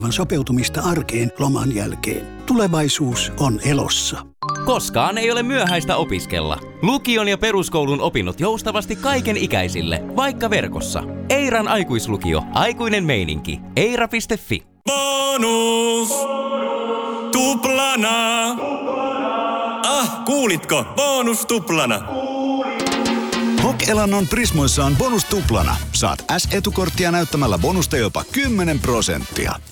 sopeutumista arkeen loman jälkeen. Tulevaisuus on elossa. Koskaan ei ole myöhäistä opiskella. Lukion ja peruskoulun opinnot joustavasti kaiken ikäisille, vaikka verkossa. Eiran aikuislukio. Aikuinen meininki. Eira.fi. Bonus! Tuplana! Kuulitko? Bonus tuplana! Hok-elannon Prismoissa on bonus tuplana. Saat S-etukorttia näyttämällä bonusta jopa 10%.